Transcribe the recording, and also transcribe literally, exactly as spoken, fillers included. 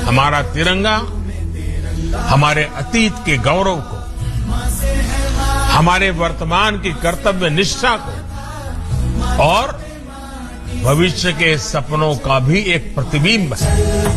हमारा तिरंगा हमारे अतीत के गौरव को, हमारे वर्तमान की कर्तव्य निष्ठा को और भविष्य के सपनों का भी एक प्रतिबिंब है।